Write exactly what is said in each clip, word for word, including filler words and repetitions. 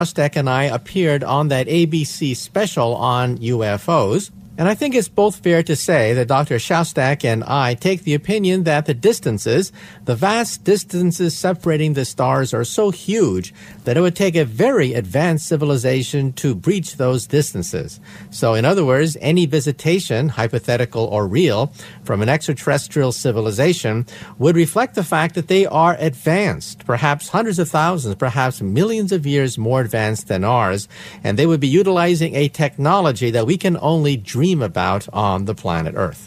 Shostak and I appeared on that A B C special on U F Os. And I think it's both fair to say that Doctor Shostak and I take the opinion that the distances, the vast distances separating the stars are so huge that it would take a very advanced civilization to breach those distances. So in other words, any visitation, hypothetical or real, from an extraterrestrial civilization would reflect the fact that they are advanced, perhaps hundreds of thousands, perhaps millions of years more advanced than ours, and they would be utilizing a technology that we can only dream about on the planet Earth.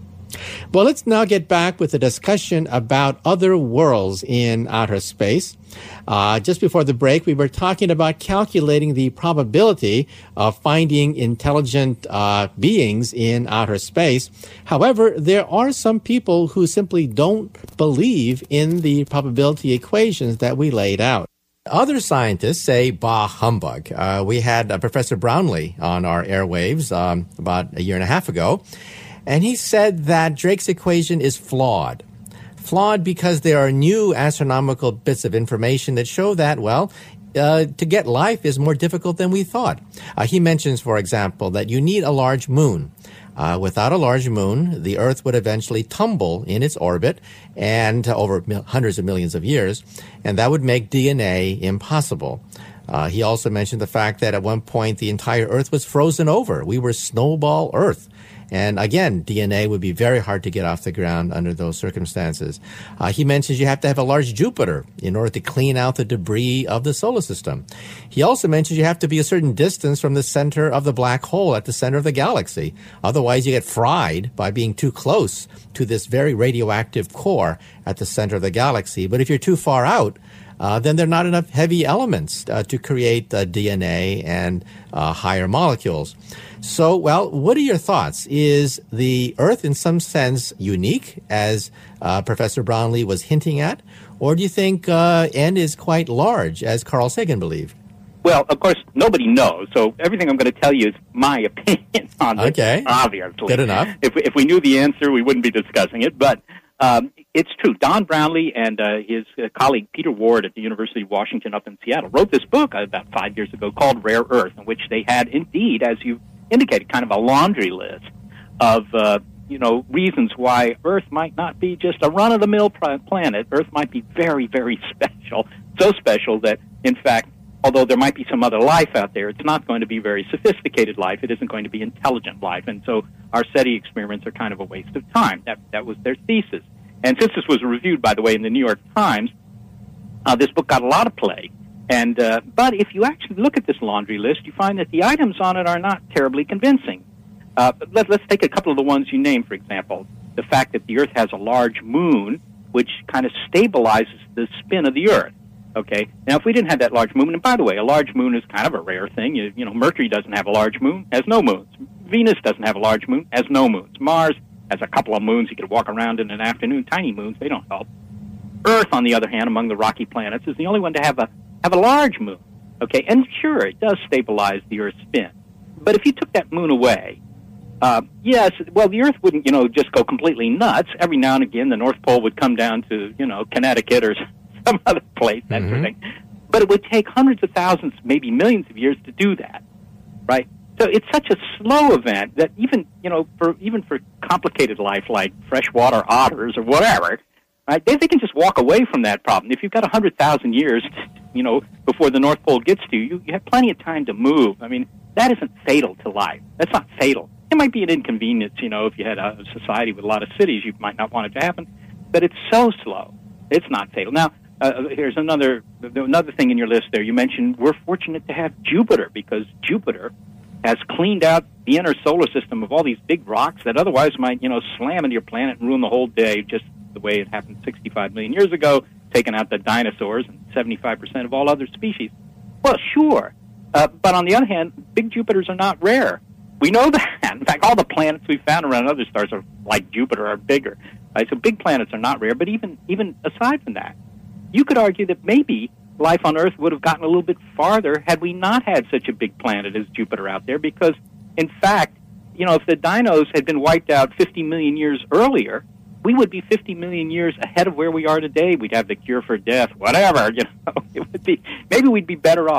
Well, let's now get back with a discussion about other worlds in outer space. Uh, just before the break, we were talking about calculating the probability of finding intelligent uh, beings in outer space. However, there are some people who simply don't believe in the probability equations that we laid out. Other scientists say, bah, humbug. Uh, we had uh, Professor Brownlee on our airwaves um, about a year and a half ago, and he said that Drake's equation is flawed. Flawed because there are new astronomical bits of information that show that, well, uh, to get life is more difficult than we thought. Uh, he mentions, for example, that you need a large moon. Uh, without a large moon, the Earth would eventually tumble in its orbit and uh, over mil- hundreds of millions of years, and that would make D N A impossible. Uh, he also mentioned the fact that at one point the entire Earth was frozen over. We were snowball Earth. And again, D N A would be very hard to get off the ground under those circumstances. Uh, he mentions you have to have a large Jupiter in order to clean out the debris of the solar system. He also mentions you have to be a certain distance from the center of the black hole at the center of the galaxy. Otherwise, you get fried by being too close to this very radioactive core at the center of the galaxy. But if you're too far out, Uh, then there are not enough heavy elements uh, to create uh, D N A and uh, higher molecules. So, well, what are your thoughts? Is the Earth in some sense unique, as uh, Professor Brownlee was hinting at? Or do you think uh, N is quite large, as Carl Sagan believed? Well, of course, nobody knows, so everything I'm going to tell you is my opinion on this, okay. Obviously. Good enough. If we, if we knew the answer, we wouldn't be discussing it, but um, it's true. Don Brownlee and uh, his uh, colleague Peter Ward at the University of Washington up in Seattle wrote this book uh, about five years ago called Rare Earth, in which they had indeed, as you indicated, kind of a laundry list of, uh, you know, reasons why Earth might not be just a run-of-the-mill planet. Earth might be very, very special, so special that, in fact, although there might be some other life out there, it's not going to be very sophisticated life. It isn't going to be intelligent life. And so our SETI experiments are kind of a waste of time. That that was their thesis. And since this was reviewed, by the way, in the New York Times, uh, this book got a lot of play. And uh, but if you actually look at this laundry list, you find that the items on it are not terribly convincing. Uh, but let, let's take a couple of the ones you named, for example. The fact that the Earth has a large moon, which kind of stabilizes the spin of the Earth. Okay. Now, if we didn't have that large moon, and by the way, a large moon is kind of a rare thing. You, you know, Mercury doesn't have a large moon, has no moons. Venus doesn't have a large moon, has no moons. Mars has a couple of moons. You could walk around in an afternoon. Tiny moons, they don't help. Earth, on the other hand, among the rocky planets, is the only one to have a have a large moon. Okay, and sure, it does stabilize the Earth's spin. But if you took that moon away, uh, yes, well, the Earth wouldn't, you know, just go completely nuts. Every now and again, the North Pole would come down to, you know, Connecticut or some other place, that mm-hmm. sort of thing. But it would take hundreds of thousands, maybe millions of years to do that, right? So it's such a slow event that even, you know, for even for complicated life like freshwater otters or whatever, right, they, they can just walk away from that problem. If you've got one hundred thousand years, you know, before the North Pole gets to you, you have plenty of time to move. I mean, that isn't fatal to life. That's not fatal. It might be an inconvenience, you know, if you had a society with a lot of cities, you might not want it to happen. But it's so slow. It's not fatal. Now, uh, here's another another thing in your list there. You mentioned we're fortunate to have Jupiter because Jupiter has cleaned out the inner solar system of all these big rocks that otherwise might, you know, slam into your planet and ruin the whole day, just the way it happened sixty-five million years ago, taking out the dinosaurs and seventy-five percent of all other species. Well, sure. Uh, but on the other hand, big Jupiters are not rare. We know that. In fact, all the planets we've found around other stars are like Jupiter are bigger. Right? So big planets are not rare. But even even aside from that, you could argue that maybe life on Earth would have gotten a little bit farther had we not had such a big planet as Jupiter out there. Because, in fact, you know, if the dinos had been wiped out fifty million years earlier, we would be fifty million years ahead of where we are today. We'd have the cure for death, whatever. You know, it would be maybe we'd be better off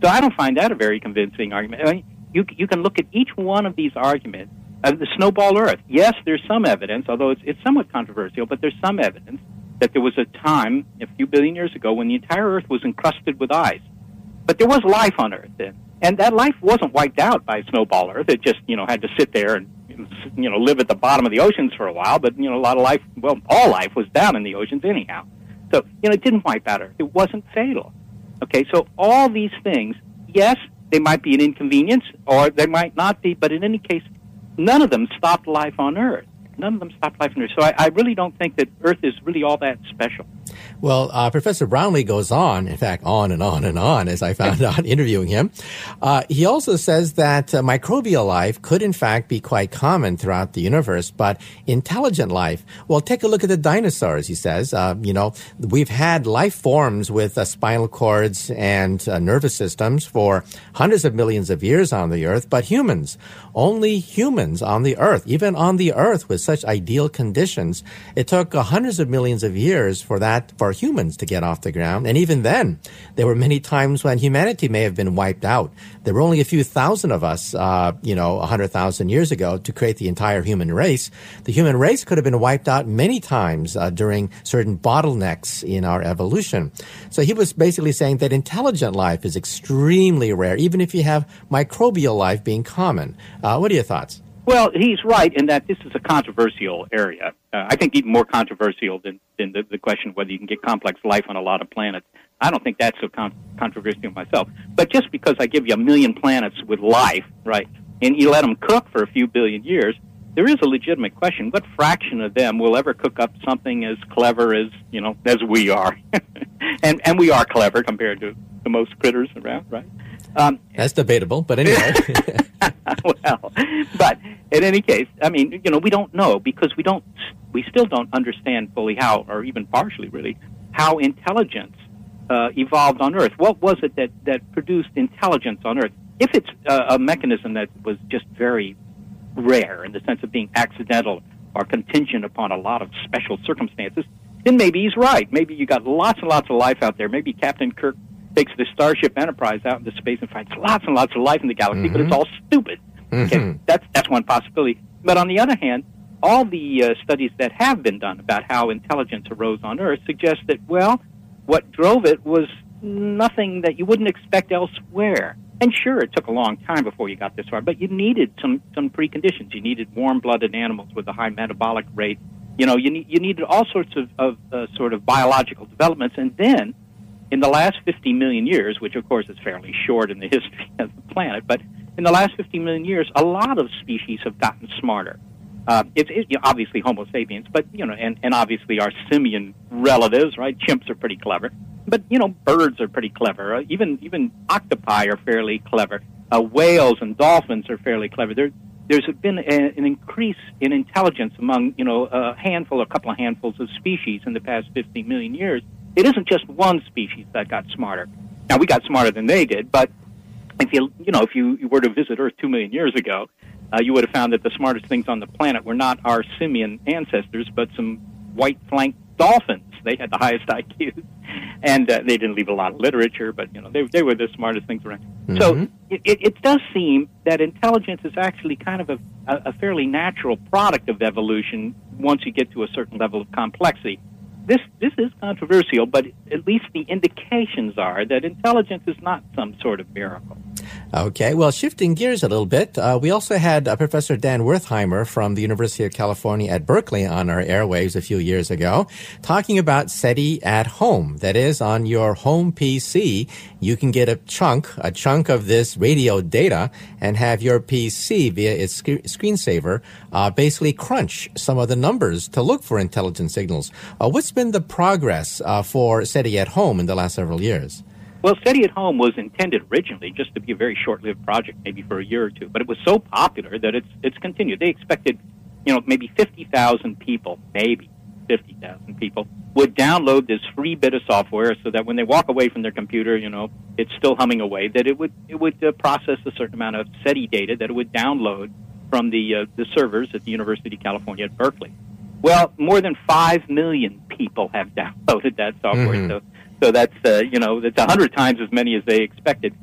So I don't find that a very convincing argument. I mean, you you can look at each one of these arguments. Uh, the snowball Earth, yes, there's some evidence, although it's, it's somewhat controversial, but there's some evidence that there was a time, a few billion years ago, when the entire Earth was encrusted with ice. But there was life on Earth then. And that life wasn't wiped out by snowball Earth. It just, you know, had to sit there and, you know, live at the bottom of the oceans for a while. But, you know, a lot of life, well, all life was down in the oceans anyhow. So, you know, it didn't wipe out Earth. It wasn't fatal. Okay, so all these things, yes, they might be an inconvenience, or they might not be, but in any case, none of them stopped life on Earth. None of them stopped life on Earth. So I, I really don't think that Earth is really all that special. Well, uh, Professor Brownlee goes on, in fact, on and on and on, as I found out interviewing him. Uh, he also says that uh, microbial life could, in fact, be quite common throughout the universe, but intelligent life, well, take a look at the dinosaurs, he says. Uh, you know, we've had life forms with uh, spinal cords and uh, nervous systems for hundreds of millions of years on the Earth, but humans, only humans on the Earth, even on the Earth with such ideal conditions, it took uh, hundreds of millions of years for that for humans to get off the ground. And even then, there were many times when humanity may have been wiped out. There were only a few thousand of us, uh, you know, one hundred thousand years ago to create the entire human race. The human race could have been wiped out many times uh, during certain bottlenecks in our evolution. So he was basically saying that intelligent life is extremely rare, even if you have microbial life being common. Uh, what are your thoughts? Well, he's right in that this is a controversial area. Uh, I think even more controversial than, than the, the question of whether you can get complex life on a lot of planets. I don't think that's so con- controversial myself. But just because I give you a million planets with life, right, and you let them cook for a few billion years, there is a legitimate question. What fraction of them will ever cook up something as clever as, you know, as we are? and and we are clever compared to, to most critters around, right? Um, That's debatable, but anyway. Well, but in any case, I mean, you know, we don't know because we don't, we still don't understand fully how, or even partially really, how intelligence uh, evolved on Earth. What was it that, that produced intelligence on Earth? If it's uh, a mechanism that was just very rare in the sense of being accidental or contingent upon a lot of special circumstances, then maybe he's right. Maybe you got lots and lots of life out there. Maybe Captain Kirk takes the Starship Enterprise out into space and finds lots and lots of life in the galaxy, mm-hmm. but it's all stupid. Mm-hmm. Okay, that's that's one possibility. But on the other hand, all the uh, studies that have been done about how intelligence arose on Earth suggest that, well, what drove it was nothing that you wouldn't expect elsewhere. And sure, it took a long time before you got this far, but you needed some, some preconditions. You needed warm-blooded animals with a high metabolic rate. You know, you, need, you needed all sorts of, of uh, sort of biological developments, and then in the last fifty million years, which of course is fairly short in the history of the planet, but in the last fifty million years, a lot of species have gotten smarter. Uh, it's it, you know, obviously Homo sapiens, but you know, and, and obviously our simian relatives, right? Chimps are pretty clever, but you know, birds are pretty clever. Uh, even even octopi are fairly clever. Uh, whales and dolphins are fairly clever. There, there's been a, an increase in intelligence among you know a handful, a couple of handfuls of species in the past fifty million years. It isn't just one species that got smarter. Now, we got smarter than they did, but if you, you know, if you, you were to visit Earth two million years ago, uh, you would have found that the smartest things on the planet were not our simian ancestors, but some white-flanked dolphins. They had the highest I Qs, and uh, they didn't leave a lot of literature, but, you know, they, they were the smartest things around. Mm-hmm. So it, it, it does seem that intelligence is actually kind of a, a, a fairly natural product of evolution once you get to a certain level of complexity. This this is controversial, but at least the indications are that intelligence is not some sort of miracle. Okay, well, shifting gears a little bit, uh, we also had uh, Professor Dan Wertheimer from the University of California at Berkeley on our airwaves a few years ago, talking about SETI at home. That is, on your home P C, you can get a chunk, a chunk of this radio data and have your P C via its sc- screensaver uh, basically crunch some of the numbers to look for intelligent signals. Uh, what's been the progress uh, for SETI at home in the last several years? Well, SETI at Home was intended originally just to be a very short-lived project, maybe for a year or two, but it was so popular that it's it's continued. They expected, you know, maybe fifty thousand people, maybe fifty thousand people, would download this free bit of software so that when they walk away from their computer, you know, it's still humming away, that it would it would uh, process a certain amount of SETI data that it would download from the uh, the servers at the University of California at Berkeley. Well, more than five million people have downloaded that software, mm-hmm. so So that's, uh, you know, that's a hundred times as many as they expected.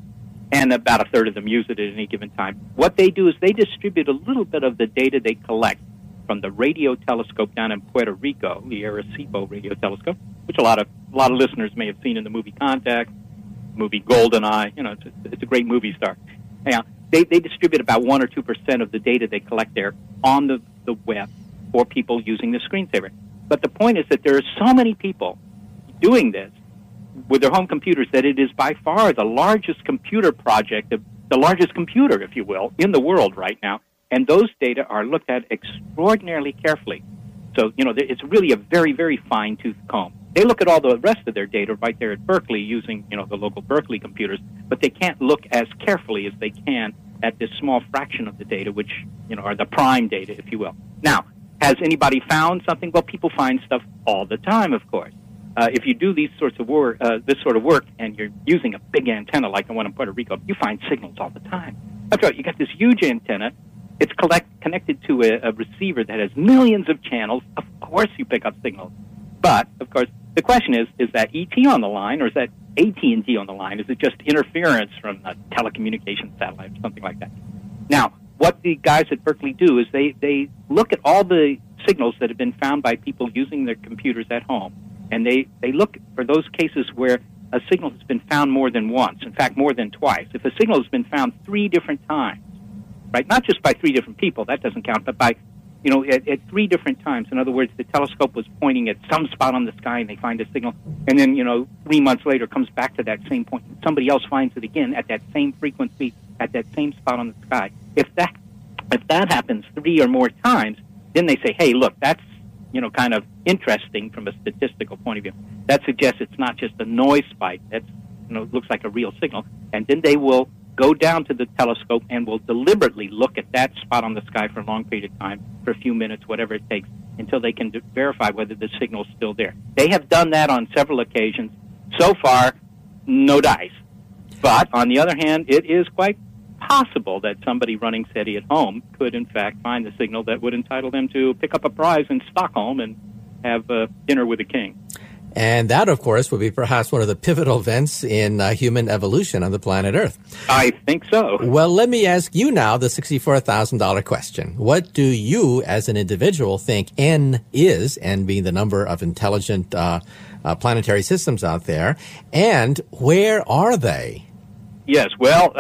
and about a third of them use it at any given time. What they do is they distribute a little bit of the data they collect from the radio telescope down in Puerto Rico, the Arecibo radio telescope, which a lot of a lot of listeners may have seen in the movie Contact, movie Goldeneye. You know, it's a, it's a great movie star. Now, they, they distribute about one or two percent of the data they collect there on the, the web for people using the screensaver. But the point is that there are so many people doing this with their home computers that it is by far the largest computer project, the, the largest computer, if you will, in the world right now. And those data are looked at extraordinarily carefully. So, you know, it's really a very, very fine-tooth comb. They look at all the rest of their data right there at Berkeley using, you know, the local Berkeley computers, but they can't look as carefully as they can at this small fraction of the data, which, you know, are the prime data, if you will. Now, has anybody found something? Well, people find stuff all the time, of course. Uh, if you do these sorts of work, uh, this sort of work, and you're using a big antenna like the one in Puerto Rico, you find signals all the time. That's right. You got this huge antenna. It's collect, connected to a, a receiver that has millions of channels. Of course, you pick up signals. But of course, the question is: is that E T on the line, or is that A T and T on the line? Is it just interference from a telecommunications satellite or something like that? Now, what the guys at Berkeley do is they they look at all the signals that have been found by people using their computers at home. And they, they look for those cases where a signal has been found more than once, in fact, more than twice. If a signal has been found three different times, right, not just by three different people, that doesn't count, but by, you know, at, at three different times. In other words, the telescope was pointing at some spot on the sky and they find a signal, and then, you know, three months later comes back to that same point, and somebody else finds it again at that same frequency, at that same spot on the sky. If that, if that happens three or more times, then they say, hey, look, that's, you know, kind of interesting from a statistical point of view. That suggests it's not just a noise spike. That's, you know, looks like a real signal. And then they will go down to the telescope and will deliberately look at that spot on the sky for a long period of time, for a few minutes, whatever it takes, until they can d- verify whether the signal is still there. They have done that on several occasions. So far, no dice. But, on the other hand, it is quite possible that somebody running SETI at home could, in fact, find the signal that would entitle them to pick up a prize in Stockholm and have uh, dinner with the king. And that, of course, would be perhaps one of the pivotal events in uh, human evolution on the planet Earth. I think so. Well, let me ask you now the sixty-four thousand dollars question. What do you, as an individual, think N is, N being the number of intelligent uh, uh, planetary systems out there, and where are they? Yes, well...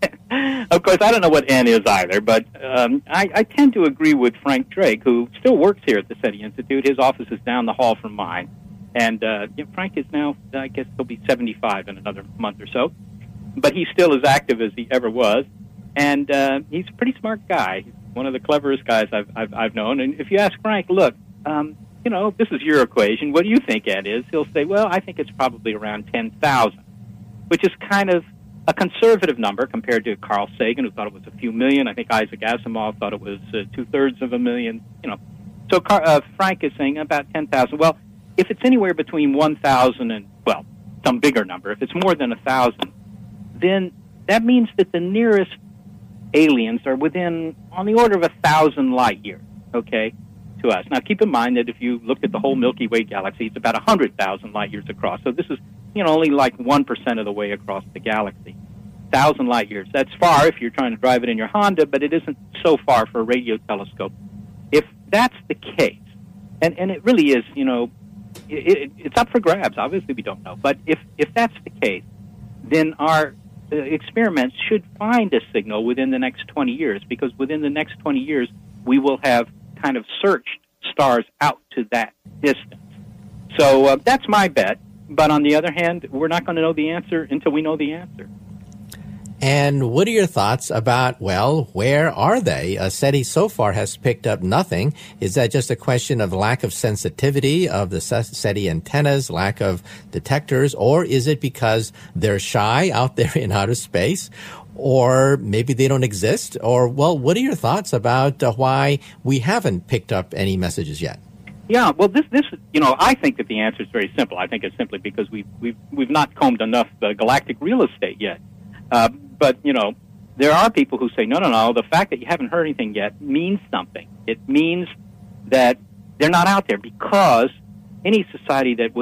Of course, I don't know what N is either, but um, I, I tend to agree with Frank Drake, who still works here at the SETI Institute. His office is down the hall from mine. And uh, you know, Frank is now, I guess he'll be seventy-five in another month or so. But he's still as active as he ever was. And uh, he's a pretty smart guy. He's one of the cleverest guys I've, I've, I've known. And if you ask Frank, look, um, you know, this is your equation. What do you think N is? He'll say, well, I think it's probably around ten thousand, which is kind of a conservative number compared to Carl Sagan, who thought it was a few million. I think Isaac Asimov thought it was uh, two-thirds of a million. You know, so Car- uh, Frank is saying about ten thousand. Well, if it's anywhere between one thousand and, well, some bigger number, if it's more than one thousand, then that means that the nearest aliens are within, on the order of one thousand light years, okay, to us. Now, keep in mind that if you looked at the whole Milky Way galaxy, it's about one hundred thousand light years across. So this is, you know, only like one percent of the way across the galaxy. one thousand light years. That's far if you're trying to drive it in your Honda, but it isn't so far for a radio telescope. If that's the case, and, and it really is, you know, it, it, it's up for grabs. Obviously, we don't know. But if, if that's the case, then our uh, experiments should find a signal within the next twenty years, because within the next twenty years, we will have kind of searched stars out to that distance. So uh, that's my bet. But on the other hand, we're not going to know the answer until we know the answer. And what are your thoughts about, well, where are they? Uh, SETI so far has picked up nothing. Is that just a question of lack of sensitivity of the SETI antennas, lack of detectors, or is it because they're shy out there in outer space? Or maybe they don't exist? Or, well, what are your thoughts about uh, why we haven't picked up any messages yet? Yeah, well, this, this, you know, I think that the answer is very simple. I think it's simply because we've, we've, we've not combed enough uh, galactic real estate yet. Uh, but, you know, there are people who say, no, no, no, the fact that you haven't heard anything yet means something. It means that they're not out there, because any society that was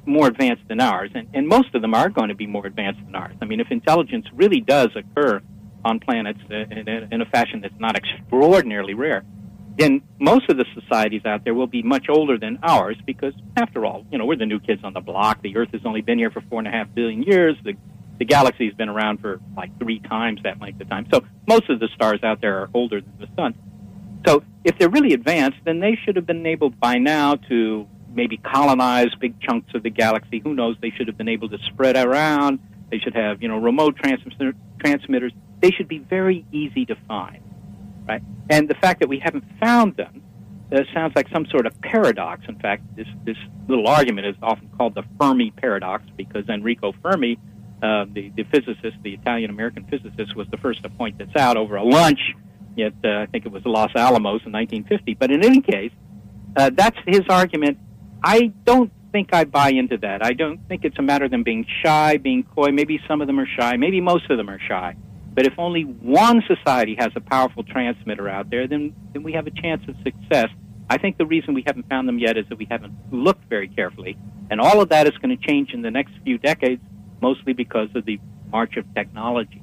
more advanced than ours, and, and most of them are going to be more advanced than ours. I mean, if intelligence really does occur on planets uh, in, in a fashion that's not extraordinarily rare, then most of the societies out there will be much older than ours because, after all, you know, we're the new kids on the block. The Earth has only been here for four and a half billion years. The, the galaxy's been around for like three times that length of time. So most of the stars out there are older than the sun. So if they're really advanced, then they should have been able by now to maybe colonize big chunks of the galaxy. Who knows? They should have been able to spread around. They should have, you know, remote transmitter, transmitters. They should be very easy to find, right? And the fact that we haven't found them uh, sounds like some sort of paradox. In fact, this, this little argument is often called the Fermi paradox because Enrico Fermi, uh, the, the physicist, the Italian-American physicist, was the first to point this out over a lunch at, uh, I think it was Los Alamos in nineteen fifty. But in any case, uh, that's his argument. I don't think I buy into that. I don't think it's a matter of them being shy, being coy. Maybe some of them are shy. Maybe most of them are shy. But if only one society has a powerful transmitter out there, then, then we have a chance of success. I think the reason we haven't found them yet is that we haven't looked very carefully. And all of that is going to change in the next few decades, mostly because of the march of technology.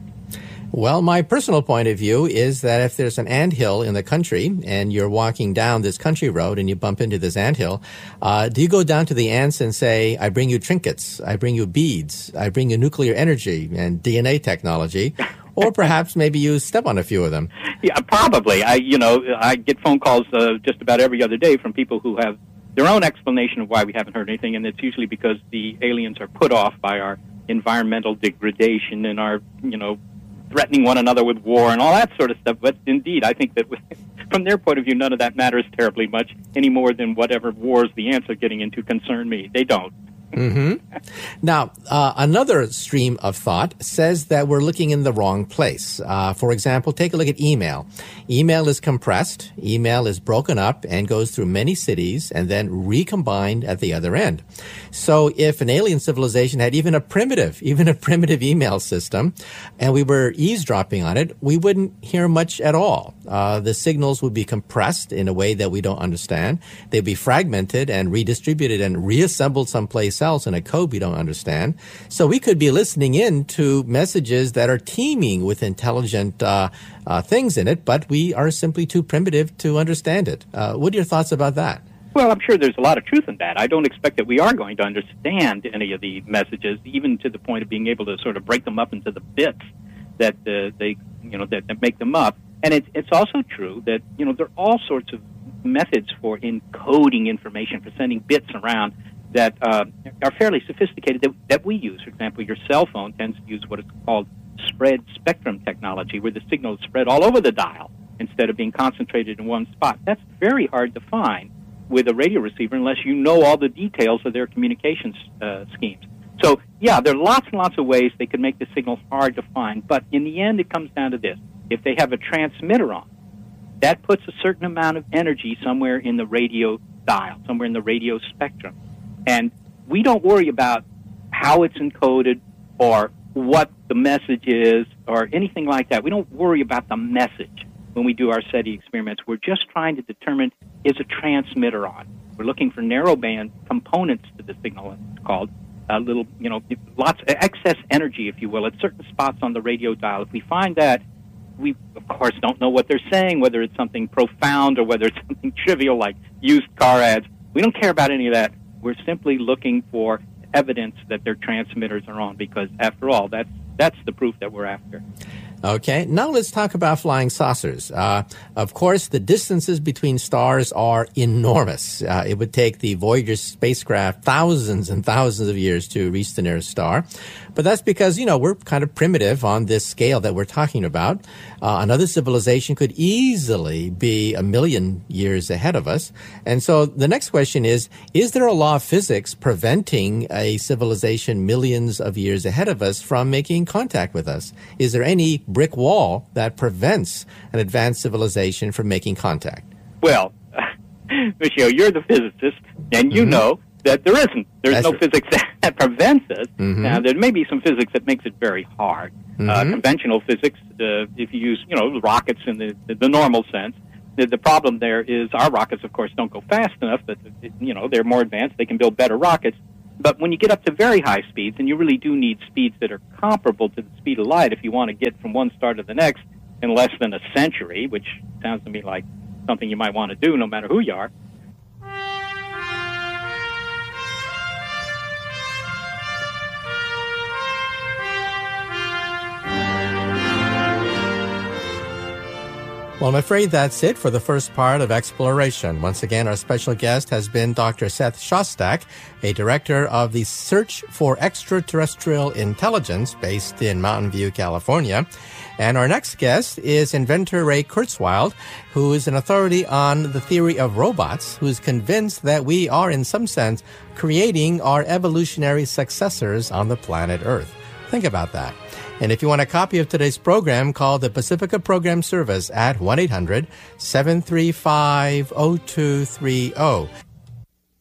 Well, my personal point of view is that if there's an anthill in the country and you're walking down this country road and you bump into this anthill, uh, do you go down to the ants and say, I bring you trinkets, I bring you beads, I bring you nuclear energy and D N A technology, or perhaps maybe you step on a few of them? Yeah, probably. I, you know, I get phone calls uh, just about every other day from people who have their own explanation of why we haven't heard anything, and it's usually because the aliens are put off by our environmental degradation and our, you know, threatening one another with war and all that sort of stuff. But indeed, I think that from their point of view, none of that matters terribly much any more than whatever wars the ants are getting into concern me. They don't. Mm-hmm. Now, uh, another stream of thought says that we're looking in the wrong place. Uh, for example, take a look at email. Email is compressed. Email is broken up and goes through many cities and then recombined at the other end. So if an alien civilization had even a primitive, even a primitive email system, and we were eavesdropping on it, we wouldn't hear much at all. Uh, the signals would be compressed in a way that we don't understand. They'd be fragmented and redistributed and reassembled someplace else in a code we don't understand. So we could be listening in to messages that are teeming with intelligent uh, uh, things in it, but we are simply too primitive to understand it. Uh, what are your thoughts about that? Well, I'm sure there's a lot of truth in that. I don't expect that we are going to understand any of the messages, even to the point of being able to sort of break them up into the bits that uh, they, you know, that, that make them up. And it, it's also true that, you know, there are all sorts of methods for encoding information, for sending bits around that uh, are fairly sophisticated that, that we use. For example, your cell phone tends to use what is called spread spectrum technology, where the signal is spread all over the dial instead of being concentrated in one spot. That's very hard to find with a radio receiver unless you know all the details of their communications uh, schemes. So, yeah, there are lots and lots of ways they could make the signal hard to find, but in the end it comes down to this. If they have a transmitter on, that puts a certain amount of energy somewhere in the radio dial, somewhere in the radio spectrum. And we don't worry about how it's encoded or what the message is or anything like that. We don't worry about the message when we do our SETI experiments. We're just trying to determine, is a transmitter on? We're looking for narrowband components to the signal, it's called. A little, you know, lots of excess energy, if you will, at certain spots on the radio dial. If we find that, we, of course, don't know what they're saying, whether it's something profound or whether it's something trivial like used car ads. We don't care about any of that. We're simply looking for evidence that their transmitters are on because, after all, that's, that's the proof that we're after. Okay, now let's talk about flying saucers. Uh, of course, the distances between stars are enormous. Uh, it would take the Voyager spacecraft thousands and thousands of years to reach the nearest star. But that's because, you know, we're kind of primitive on this scale that we're talking about. Uh, another civilization could easily be a million years ahead of us. And so the next question is, is there a law of physics preventing a civilization millions of years ahead of us from making contact with us? Is there any brick wall that prevents an advanced civilization from making contact? Well, Michio, you're the physicist, and you mm-hmm. know that there isn't. There's That's no right. physics that prevents us. Mm-hmm. Now, there may be some physics that makes it very hard. Mm-hmm. Uh, conventional physics, uh, if you use, you know, rockets in the, the, the normal sense, the, the problem there is our rockets, of course, don't go fast enough, but, you know, they're more advanced. They can build better rockets. But when you get up to very high speeds, and you really do need speeds that are comparable to the speed of light if you want to get from one star to the next in less than a century, which sounds to me like something you might want to do no matter who you are. Well, I'm afraid that's it for the first part of Exploration. Once again, our special guest has been Doctor Seth Shostak, a director of the Search for Extraterrestrial Intelligence based in Mountain View, California. And our next guest is inventor Ray Kurzweil, who is an authority on the theory of robots, who's convinced that we are, in some sense, creating our evolutionary successors on the planet Earth. Think about that. And if you want a copy of today's program, call the Pacifica Program Service at one eight hundred seven three five oh two three oh.